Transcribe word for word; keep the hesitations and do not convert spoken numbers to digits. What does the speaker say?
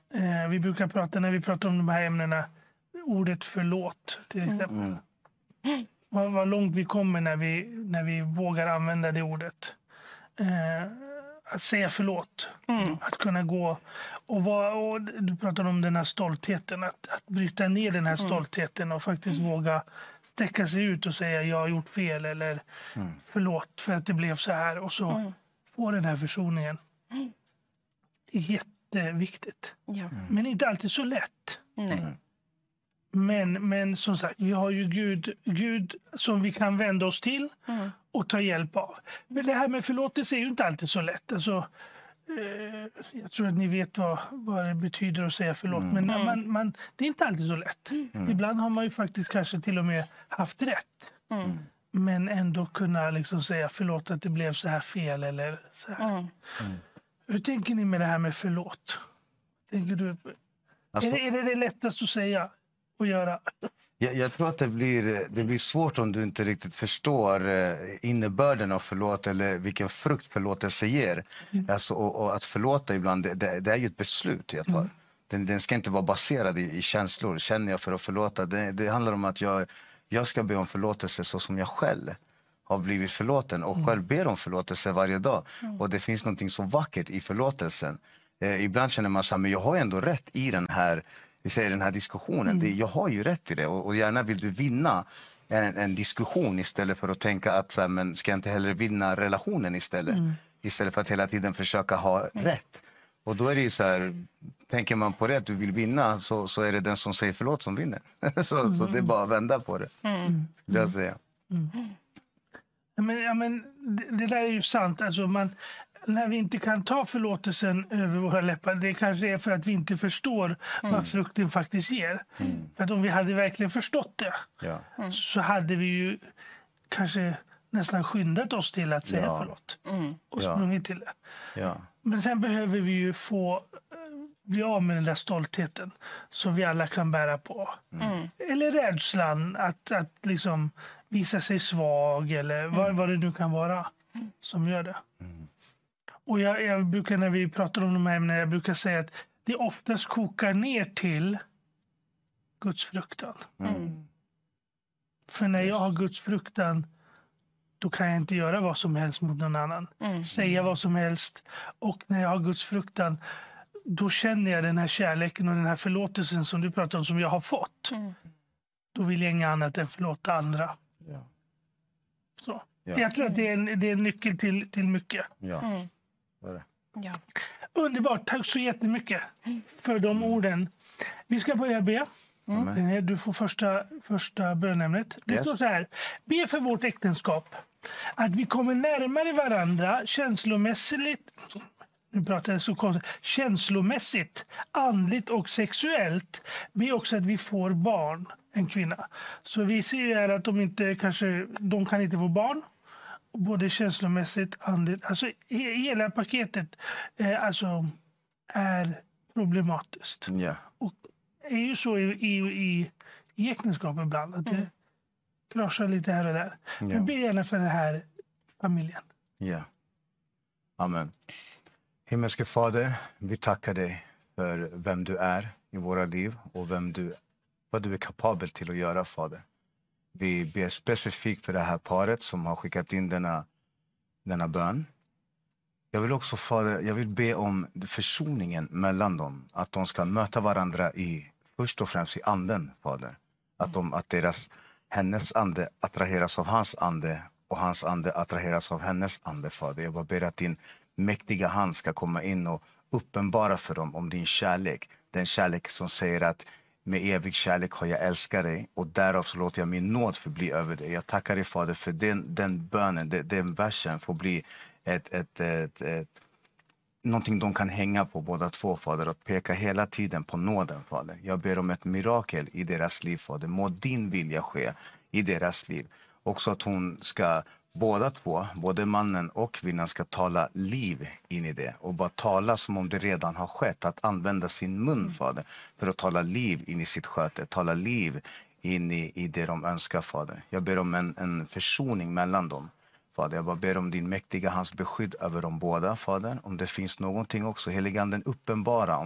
Eh, vi brukar prata, när vi pratar om de här ämnena, ordet förlåt till exempel. Mm. Vad, vad långt vi kommer när vi, när vi vågar använda det ordet. Eh, att säga förlåt. Mm. Att kunna gå och, vara, och du pratar om den här stoltheten. Att, att bryta ner den här stoltheten och faktiskt våga sträcka sig ut och säga jag har gjort fel eller Mm. förlåt för att det blev så här. Och så Mm. få den här försoningen. Jätteviktigt. Ja. Men inte alltid så lätt. Nej. Men, men som sagt, vi har ju Gud, Gud som vi kan vända oss till Mm. och ta hjälp av. Men det här med förlåtelse är ju inte alltid så lätt. Alltså, eh, jag tror att ni vet vad, vad det betyder att säga förlåt. Mm. Men Mm. man, man, det är inte alltid så lätt. Mm. Ibland har man ju faktiskt kanske till och med haft rätt. Mm. Men ändå kunna liksom säga förlåt att det blev så här fel. Eller så här. Mm. Hur tänker ni med det här med förlåt? Tänker du, Alltså, är, det, är det det lättaste att säga och göra? jag, jag tror att det blir, det blir svårt om du inte riktigt förstår eh, innebörden av förlåt eller vilken frukt förlåtelse ger. Mm. Alltså, och, och att förlåta ibland, det, det, det är ju ett beslut jag tar. Mm. Den, den ska inte vara baserad i, i känslor. Känner jag för att förlåta? Det, det handlar om att jag, jag ska be om förlåtelse så som jag själv har blivit förlåten och själv ber om förlåtelse varje dag. Och det finns något så vackert i förlåtelsen. Eh, ibland känner man så här, men jag har ändå rätt i den här, vi säger den här diskussionen. Mm. Det, jag har ju rätt i det och, och gärna vill du vinna en, en diskussion istället för att tänka att så här, men ska jag inte hellre vinna relationen istället? Mm. Istället för att hela tiden försöka ha rätt. Och då är det ju så här, tänker man på det att du vill vinna så, så är det den som säger förlåt som vinner. så, så det är bara att vända på det. Mm. Vill jag säga. Ja, men, ja, men det, det där är ju sant. Alltså man, när vi inte kan ta förlåtelsen över våra läppar, det kanske är för att vi inte förstår vad frukten faktiskt ger. För att om vi hade verkligen förstått det Ja. så hade vi ju kanske nästan skyndat oss till att säga Ja. förlåt Mm. och Ja. sprungit till det. Ja. Men sen behöver vi ju få eh, bli av med den där stoltheten som vi alla kan bära på. Mm. Eller rädslan att, att liksom visa sig svag eller vad, vad det nu kan vara som gör det. Mm. Och jag, jag brukar, när vi pratar om de här ämnena, jag brukar säga att det oftast kokar ner till Guds fruktan. Mm. För när jag har Guds fruktan, då kan jag inte göra vad som helst mot någon annan. Mm. Säga vad som helst. Och när jag har Guds fruktan, då känner jag den här kärleken och den här förlåtelsen som du pratar om, som jag har fått. Mm. Då vill jag inget annat än förlåta andra. Ja. Så. Ja. Jag tror att det är en, det är en nyckel till, till mycket. Ja. Mm. Var det? Ja. Underbart, tack så jättemycket för de orden. Vi ska börja be. Amen. Eh, Du får första, första bönämnet. Det Yes. står så här. Be för vårt äktenskap. Att vi kommer närmare varandra känslomässigt. Nu pratar jag så konstigt. Känslomässigt, andligt och sexuellt. Be också att vi får barn, en kvinna. Så vi ser ju här att de inte kanske, de kan inte få barn. Både känslomässigt, andligt. Alltså he- hela paketet eh, alltså, är problematiskt. Ja. Och det är ju så i, i, i, i äktenskap ibland. Att det kraschar lite här och där. Men Ja. be gärna för den här familjen. Ja. Amen. Himmelske Fader, vi tackar dig för vem du är i våra liv och vem du, vad du är kapabel till att göra, Fader. Vi ber specifikt för det här paret som har skickat in denna, denna bön. Jag vill också, Fader, jag vill be om försoningen mellan dem. Att de ska möta varandra i, först och främst i anden, Fader. Att, de, att deras, hennes ande attraheras av hans ande och hans ande attraheras av hennes ande, Fader. Jag bara ber att din mäktiga hand ska komma in och uppenbara för dem om din kärlek. Den kärlek som säger att med evig kärlek har jag älskat dig och därav så låter jag min nåd förbli över dig. Jag tackar dig, Fader, för den, den bönen, den, den versen får bli ett, ett, ett, ett, någonting de kan hänga på båda två, Fader, och peka hela tiden på nåden, Fader. Jag ber om ett mirakel i deras liv, Fader. Må din vilja ske i deras liv. Också att hon ska, båda två, både mannen och kvinnan, ska tala liv in i det. Och bara tala som om det redan har skett. Att använda sin mun, Fader, för att tala liv in i sitt sköte. Tala liv in i, i det de önskar, Fader. Jag ber om en, en försoning mellan dem. Fader, jag bara ber om din mäktiga hands beskydd över dem båda, Fader. Om det finns någonting också, heliganden uppenbara. Om